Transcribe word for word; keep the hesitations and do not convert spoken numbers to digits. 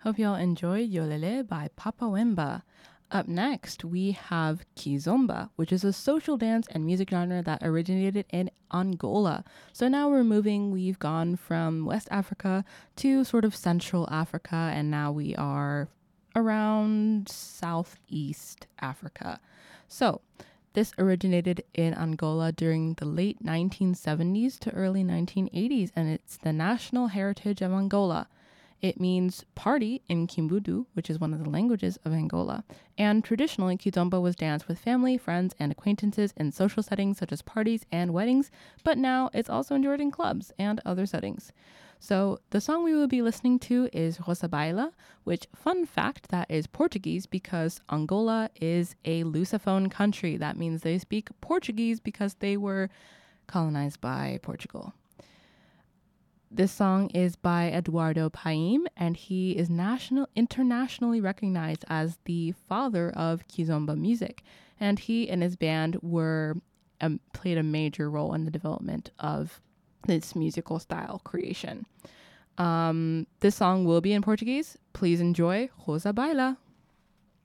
Hope y'all enjoyed Yolele by Papa Wemba. Up next, we have Kizomba, which is a social dance and music genre that originated in Angola. So now we're moving, we've gone from West Africa to sort of Central Africa, and now we are around Southeast Africa. So this originated in Angola during the late nineteen seventies to early nineteen eighties, and it's the national heritage of Angola. It means party in Kimbudu, which is one of the languages of Angola. And traditionally, Kizomba was danced with family, friends, and acquaintances in social settings such as parties and weddings, but now it's also enjoyed in clubs and other settings. So the song we will be listening to is Rosa Baila, which, fun fact, that is Portuguese because Angola is a Lusophone country. That means they speak Portuguese because they were colonized by Portugal. This song is by Eduardo Paim, and he is national, internationally recognized as the father of Kizomba music. And he and his band were um, played a major role in the development of this musical style creation. Um, this song will be in Portuguese. Please enjoy Rosa Baila.